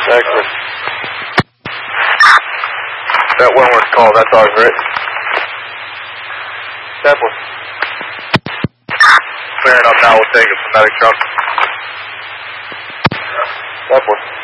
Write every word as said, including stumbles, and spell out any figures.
Excellent. That Wentworth call, that's ours, right? Zeppelin. Clearing up now, we'll take it from medic truck. Zeppelin.